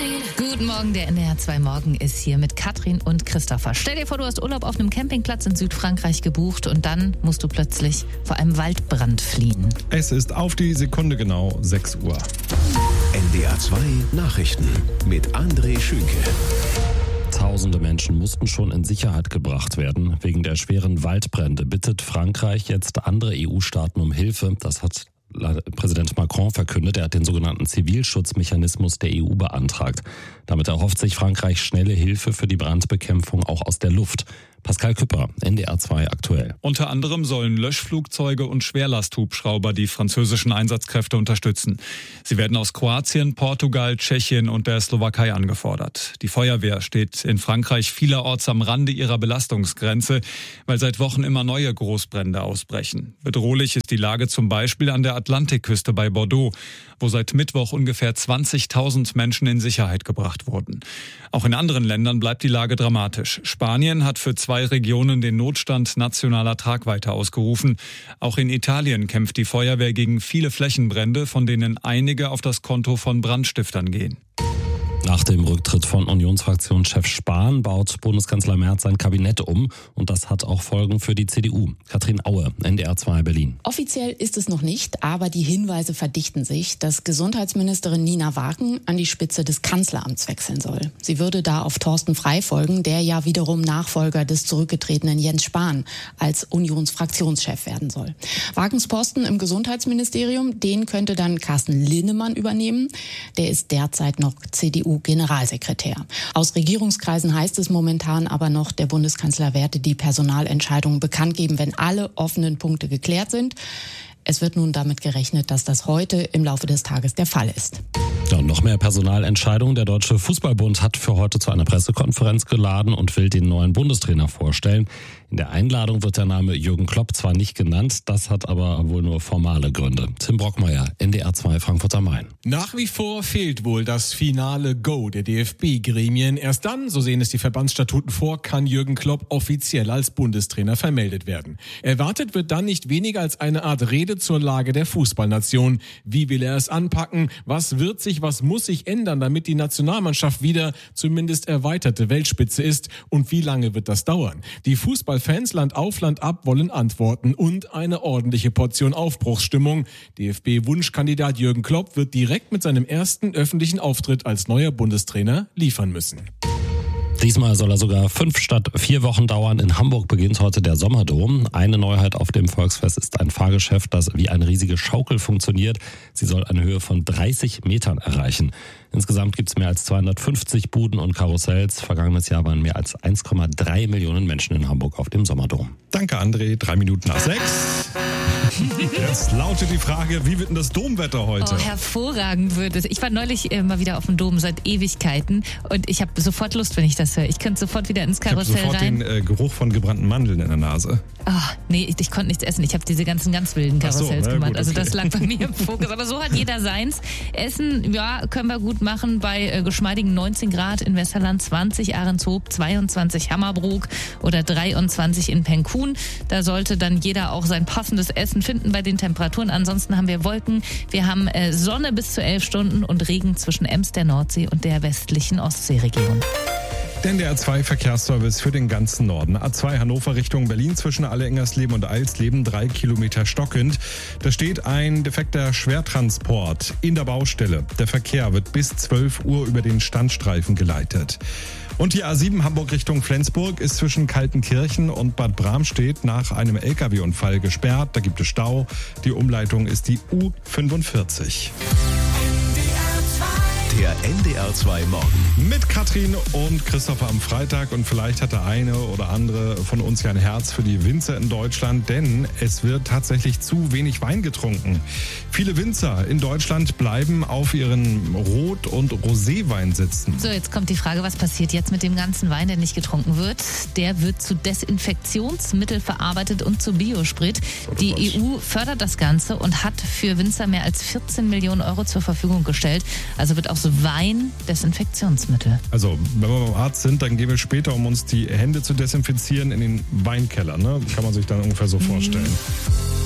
Guten Morgen, der NDR 2 Morgen ist hier mit Katrin und Christopher. Stell dir vor, du hast Urlaub auf einem Campingplatz in Südfrankreich gebucht und dann musst du plötzlich vor einem Waldbrand fliehen. Es ist auf die Sekunde genau 6 Uhr. NDR 2 Nachrichten mit André Schünke. Tausende Menschen mussten schon in Sicherheit gebracht werden. Wegen der schweren Waldbrände bittet Frankreich jetzt andere EU-Staaten um Hilfe. Das hat Präsident Macron verkündet. Er hat den sogenannten Zivilschutzmechanismus der EU beantragt. Damit erhofft sich Frankreich schnelle Hilfe für die Brandbekämpfung auch aus der Luft. Pascal Küpper, NDR 2 aktuell. Unter anderem sollen Löschflugzeuge und Schwerlasthubschrauber die französischen Einsatzkräfte unterstützen. Sie werden aus Kroatien, Portugal, Tschechien und der Slowakei angefordert. Die Feuerwehr steht in Frankreich vielerorts am Rande ihrer Belastungsgrenze, weil seit Wochen immer neue Großbrände ausbrechen. Bedrohlich ist die Lage zum Beispiel an der Atlantikküste bei Bordeaux, wo seit Mittwoch ungefähr 20.000 Menschen in Sicherheit gebracht wurden. Auch in anderen Ländern bleibt die Lage dramatisch. Spanien hat für 2 Regionen den Notstand nationaler Tragweite ausgerufen. Auch in Italien kämpft die Feuerwehr gegen viele Flächenbrände, von denen einige auf das Konto von Brandstiftern gehen. Nach dem Rücktritt von Unionsfraktionschef Spahn baut Bundeskanzler Merz sein Kabinett um. Und das hat auch Folgen für die CDU. Katrin Aue, NDR 2 Berlin. Offiziell ist es noch nicht, aber die Hinweise verdichten sich, dass Gesundheitsministerin Nina Wagen an die Spitze des Kanzleramts wechseln soll. Sie würde da auf Thorsten Frey folgen, der ja wiederum Nachfolger des zurückgetretenen Jens Spahn als Unionsfraktionschef werden soll. Wagens Posten im Gesundheitsministerium, den könnte dann Carsten Linnemann übernehmen. Der ist derzeit noch CDU-Generalsekretär. Aus Regierungskreisen heißt es momentan aber noch, der Bundeskanzler werde die Personalentscheidungen bekannt geben, wenn alle offenen Punkte geklärt sind. Es wird nun damit gerechnet, dass das heute im Laufe des Tages der Fall ist. Ja, und noch mehr Personalentscheidungen. Der Deutsche Fußballbund hat für heute zu einer Pressekonferenz geladen und will den neuen Bundestrainer vorstellen. In der Einladung wird der Name Jürgen Klopp zwar nicht genannt, das hat aber wohl nur formale Gründe. Tim Brockmeier, NDR 2 Frankfurt am Main. Nach wie vor fehlt wohl das finale Go der DFB-Gremien. Erst dann, so sehen es die Verbandsstatuten vor, kann Jürgen Klopp offiziell als Bundestrainer vermeldet werden. Erwartet wird dann nicht weniger als eine Art Rede zur Lage der Fußballnation. Wie will er es anpacken? Was wird sich, was muss sich ändern, damit die Nationalmannschaft wieder zumindest erweiterte Weltspitze ist? Und wie lange wird das dauern? Die Fußballfans Land auf, Land ab wollen Antworten und eine ordentliche Portion Aufbruchsstimmung. DFB-Wunschkandidat Jürgen Klopp wird direkt mit seinem ersten öffentlichen Auftritt als neuer Bundestrainer liefern müssen. Diesmal soll er sogar 5 statt 4 Wochen dauern. In Hamburg beginnt heute der Sommerdom. Eine Neuheit auf dem Volksfest ist ein Fahrgeschäft, das wie eine riesige Schaukel funktioniert. Sie soll eine Höhe von 30 Metern erreichen. Insgesamt gibt es mehr als 250 Buden und Karussells. Vergangenes Jahr waren mehr als 1,3 Millionen Menschen in Hamburg auf dem Sommerdom. Danke, André. 3 Minuten nach 6. Jetzt lautet die Frage, wie wird denn das Domwetter heute? Oh, hervorragend wird es. Ich war neulich mal wieder auf dem Dom seit Ewigkeiten und ich habe sofort Lust, wenn ich das höre. Ich könnte sofort wieder ins Karussell rein. Ich habe sofort den Geruch von gebrannten Mandeln in der Nase. Oh, nee, ich konnte nichts essen. Ich habe diese ganzen ganz wilden Karussells gemacht. Gut, okay. Also das lag bei mir im Fokus. Aber so hat jeder seins. Essen, ja, können wir gut machen bei geschmeidigen 19 Grad in Westerland, 20 Ahrenshoop, 22 Hammerbrook oder 23 in Penkun. Da sollte dann jeder auch sein passendes Essen finden bei den Temperaturen. Ansonsten haben wir Wolken. Wir haben Sonne bis zu 11 Stunden und Regen zwischen Ems, der Nordsee und der westlichen Ostseeregion. Denn der A2 Verkehrsservice für den ganzen Norden. A2 Hannover Richtung Berlin zwischen Alle-Engersleben und Eilsleben 3 Kilometer stockend. Da steht ein defekter Schwertransport in der Baustelle. Der Verkehr wird bis 12 Uhr über den Standstreifen geleitet. Und die A7 Hamburg Richtung Flensburg ist zwischen Kaltenkirchen und Bad Bramstedt nach einem LKW-Unfall gesperrt. Da gibt es Stau. Die Umleitung ist die U45. Der NDR 2 Morgen. Mit Katrin und Christopher am Freitag. Und vielleicht hat der eine oder andere von uns ja ein Herz für die Winzer in Deutschland, denn es wird tatsächlich zu wenig Wein getrunken. Viele Winzer in Deutschland bleiben auf ihren Rot- und Roséwein sitzen. So, jetzt kommt die Frage, was passiert jetzt mit dem ganzen Wein, der nicht getrunken wird? Der wird zu Desinfektionsmittel verarbeitet und zu Biosprit. Die EU fördert das Ganze und hat für Winzer mehr als 14 Millionen Euro zur Verfügung gestellt. Also wird auch so Wein Desinfektionsmittel. Also, wenn wir beim Arzt sind, dann gehen wir später, um uns die Hände zu desinfizieren, in den Weinkeller. Ne? Kann man sich dann ungefähr so vorstellen.